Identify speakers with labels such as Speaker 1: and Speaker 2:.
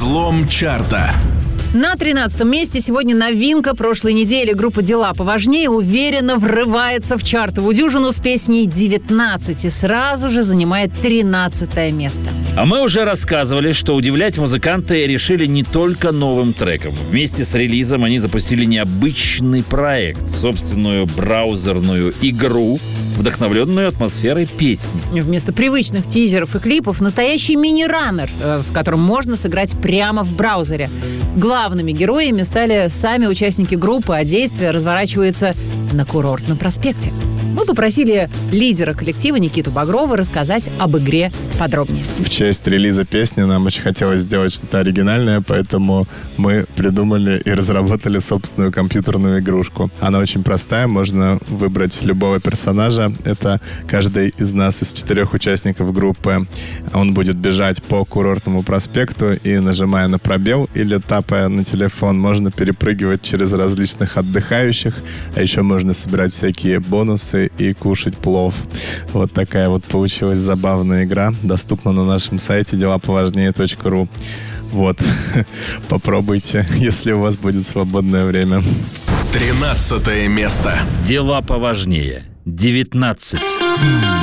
Speaker 1: Взлом чарта.
Speaker 2: На 13-м месте сегодня новинка прошлой недели. Группа «Дела поважнее» уверенно врывается в чартовую дюжину с песней «19» и сразу же занимает 13-е место.
Speaker 3: А мы уже рассказывали, что удивлять музыканты решили не только новым треком. Вместе с релизом они запустили необычный проект, собственную браузерную игру, вдохновленную атмосферой песни.
Speaker 2: Вместо привычных тизеров и клипов настоящий мини-раннер, в котором можно сыграть прямо в браузере. Главными героями стали сами участники группы, а действие разворачивается на курортном проспекте. Мы попросили лидера коллектива Никиту Багрова рассказать об игре подробнее.
Speaker 4: В честь релиза песни нам очень хотелось сделать что-то оригинальное, поэтому мы придумали и разработали собственную компьютерную игрушку. Она очень простая, можно выбрать любого персонажа. Это каждый из нас, из 4 участников группы. Он будет бежать по курортному проспекту и, нажимая на пробел или тапая на телефон, можно перепрыгивать через различных отдыхающих, а еще можно собирать всякие бонусы и кушать плов. Вот такая вот получилась забавная игра. Доступна на нашем сайте delapovажнее.ru. Вот. Попробуйте, если у вас будет свободное время.
Speaker 1: 13 место.
Speaker 3: Дела поважнее. 19.